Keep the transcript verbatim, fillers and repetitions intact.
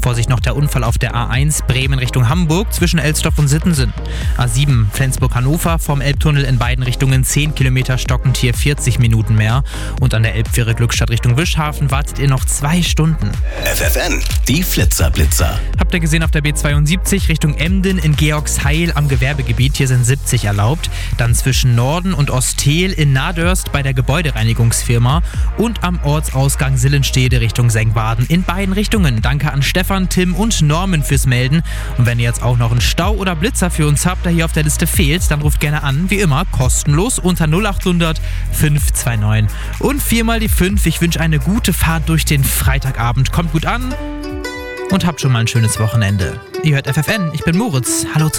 Vorsicht noch der Unfall auf der A eins Bremen Richtung Hamburg zwischen Elsdorf und Sittensen. A sieben Flensburg-Hannover vom Elbtunnel in beiden Richtungen zehn Kilometer stockend, hier vierzig Minuten mehr. Und an der Elbfähre Glückstadt Richtung Wischhafen wartet ihr noch zwei Stunden. F F N, die Flitzer-Blitzer. Habt ihr gesehen auf der B zweiundsiebzig Richtung Emden in Georgsheil am Gewerbegebiet. Hier sind siebzig erlaubt. Dann zwischen Norden und Osthel in Nadörst bei der Gebäudereinigungsfirma. Und am Ortsausgang Sillenstede Richtung Sengbaden in beiden Richtungen. Danke an Stefan, Tim und Norman fürs Melden. Und wenn ihr jetzt auch noch einen Stau oder Blitzer für uns habt, der hier auf der Liste fehlt, dann ruft gerne an, wie immer, kostenlos unter null acht hundert fünf zwei neun. Und viermal die fünf. Ich wünsche eine gute Fahrt durch den Freitagabend. Kommt gut an und habt schon mal ein schönes Wochenende. Ihr hört F F N, ich bin Moritz. Hallo zusammen.